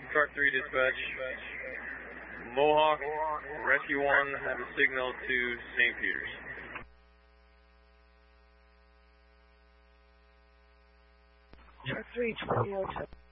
Truck 3 dispatch. Mohawk, Rescue 1, have a signal to St. Peter's. Truck 3, 2007.